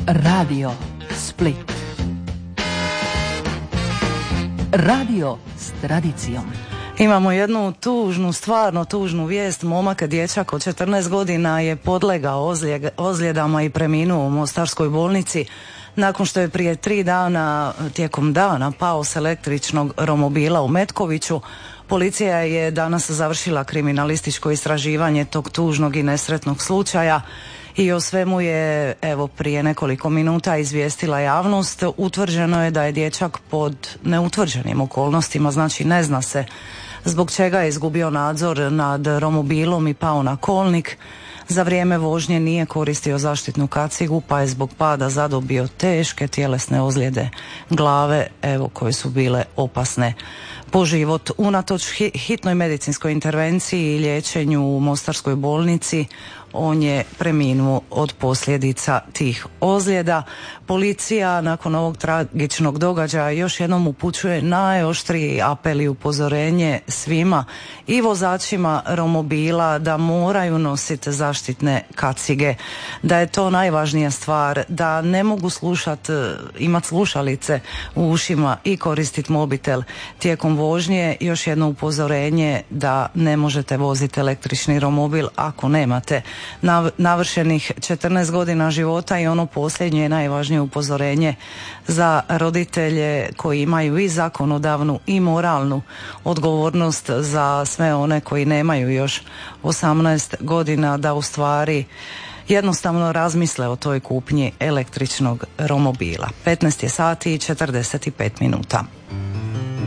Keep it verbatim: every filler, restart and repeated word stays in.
Radio Split. Radio s tradicijom. Imamo jednu tužnu, stvarno tužnu vijest. Momak, dječak od četrnaest godina je podlegao ozljedama i preminuo u mostarskoj bolnici nakon što je prije tri dana tijekom dana pao s električnog romobila u Metkoviću. Policija je danas završila kriminalističko istraživanje tog tužnog i nesretnog slučaja i o svemu je evo prije nekoliko minuta izvijestila javnost. Utvrđeno je da je dječak pod neutvrđenim okolnostima, znači ne zna se zbog čega je izgubio nadzor nad romobilom i pao na kolnik. Za vrijeme vožnje nije koristio zaštitnu kacigu pa je zbog pada zadobio teške tjelesne ozljede glave, evo, koje su bile opasne po život. Unatoč hitnoj medicinskoj intervenciji i liječenju u mostarskoj bolnici, on je preminuo od posljedica tih ozljeda. Policija nakon ovog tragičnog događaja još jednom upućuje najoštriji apel i upozorenje svima i vozačima romobila da moraju nositi zaštitne kacige, da je to najvažnija stvar, da ne mogu slušati, imati slušalice u ušima i koristiti mobitel tijekom vožnje. Još jedno upozorenje da ne možete voziti električni romobil ako nemate navršenih četrnaest godina života. I ono posljednje, najvažnije upozorenje za roditelje koji imaju i zakonodavnu i moralnu odgovornost za sve one koji nemaju još osamnaest godina, da u stvari jednostavno razmisle o toj kupnji električnog romobila. petnaest je sati i četrdeset pet minuta.